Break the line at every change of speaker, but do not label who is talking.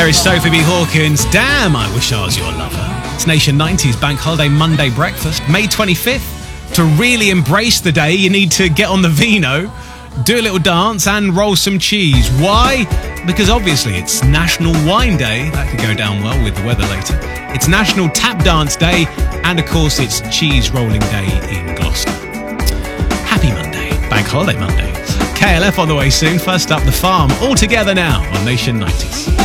There is Sophie B. Hawkins. Damn, I wish I was your lover. It's Nation 90's Bank Holiday Monday breakfast, May 25th. To really embrace the day, you need to get on the vino, do a little dance and roll some cheese. Why? Because obviously it's National Wine Day. That could go down well with the weather later. It's National Tap Dance Day. And of course it's Cheese Rolling Day in Gloucester. Happy Monday. Bank Holiday Monday. KLF on the way soon. First up, The Farm. All together now on Nation 90s.